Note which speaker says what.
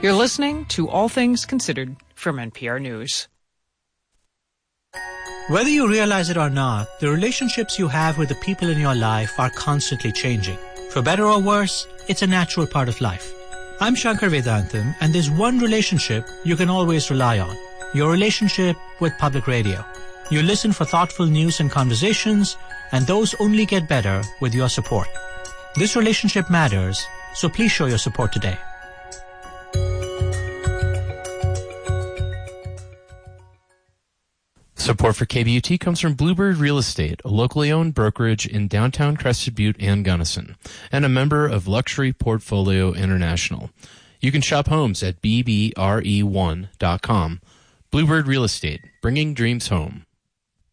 Speaker 1: You're listening to All Things Considered from NPR News.
Speaker 2: Whether you realize it or not, the relationships you have with the people in your life are constantly changing. For better or worse, it's a natural part of life. I'm Shankar Vedantam, and there's one relationship you can always rely on. Your relationship with public radio. You listen for thoughtful news and conversations, and those only get better with your support. This relationship matters, so please show your support today.
Speaker 3: Support for KBUT comes from Bluebird Real Estate, a locally owned brokerage in downtown Crested Butte and Gunnison, and a member of Luxury Portfolio International. You can shop homes at bbre1.com. Bluebird Real Estate, bringing dreams home.